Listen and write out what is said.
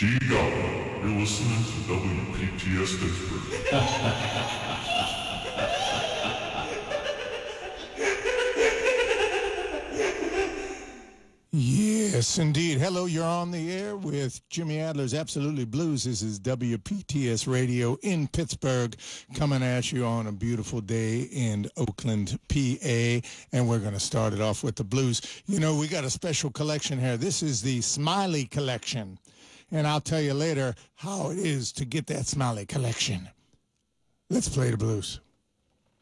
You're listening to WPTS Pittsburgh. Yes, indeed. Hello, you're on the air with Jimmy Adler's Absolutely Blues. This is WPTS Radio in Pittsburgh, coming at you on a beautiful day in Oakland, PA, and we're going to start it off with the blues. You know, we got a special collection here. This is the Smiley Collection, and I'll tell you later how it is to get that Smiley Collection. Let's play the blues.